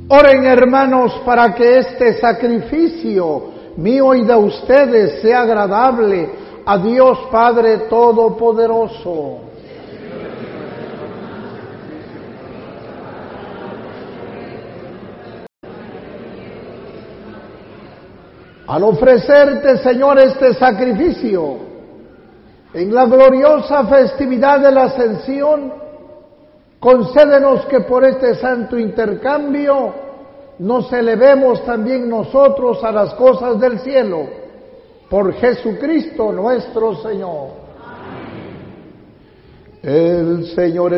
Oren, hermanos, para que este sacrificio mío y de ustedes sea agradable a Dios Padre Todopoderoso. Al ofrecerte, Señor, este sacrificio, en la gloriosa festividad de la Ascensión, concédenos que por este santo intercambio nos elevemos también nosotros a las cosas del cielo, por Jesucristo nuestro Señor. Amén. El Señor